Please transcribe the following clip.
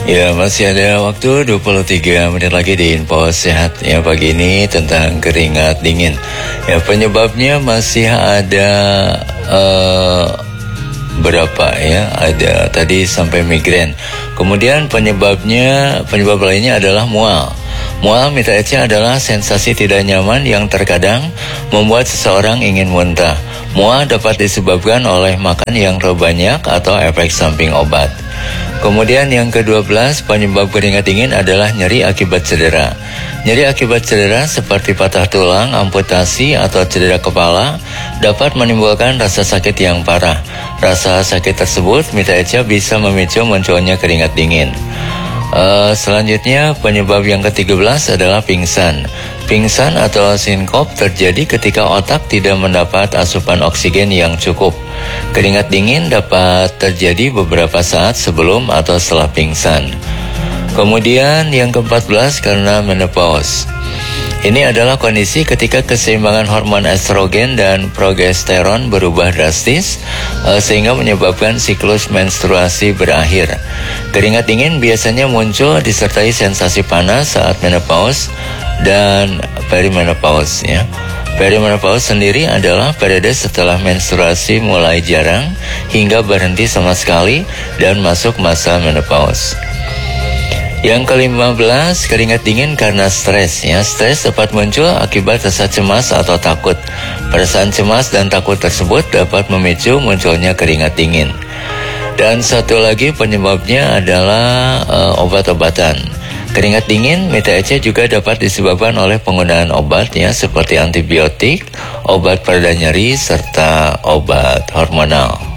Ya, masih ada waktu 23 menit lagi di Info Sehat ya pagi ini tentang keringat dingin. Ya, penyebabnya masih ada berapa ya? Ada tadi sampai migrain. Kemudian penyebab lainnya adalah mual. Mual mita Ece adalah sensasi tidak nyaman yang terkadang membuat seseorang ingin muntah. Mual dapat disebabkan oleh makan yang terlalu banyak atau efek samping obat. Kemudian yang ke-12 penyebab keringat dingin adalah nyeri akibat cedera. Nyeri akibat cedera seperti patah tulang, amputasi, atau cedera kepala dapat menimbulkan rasa sakit yang parah. Rasa sakit tersebut mita Ece bisa memicu munculnya keringat dingin. Selanjutnya penyebab yang ke-13 adalah pingsan. Pingsan atau sinkop terjadi ketika otak tidak mendapat asupan oksigen yang cukup. Keringat dingin dapat terjadi beberapa saat sebelum atau setelah pingsan. Kemudian yang ke-14 karena menopause. Ini adalah kondisi ketika keseimbangan hormon estrogen dan progesteron berubah drastis sehingga menyebabkan siklus menstruasi berakhir. Keringat dingin biasanya muncul disertai sensasi panas saat menopause dan perimenopause ya. Perimenopause sendiri adalah periode setelah menstruasi mulai jarang hingga berhenti sama sekali dan masuk masa menopause. Yang ke-15, keringat dingin karena stres ya. Stres dapat muncul akibat rasa cemas atau takut. Perasaan cemas dan takut tersebut dapat memicu munculnya keringat dingin. Dan satu lagi penyebabnya adalah obat-obatan. Keringat dingin mita Ece juga dapat disebabkan oleh penggunaan obat ya, seperti antibiotik, obat pereda nyeri, serta obat hormonal.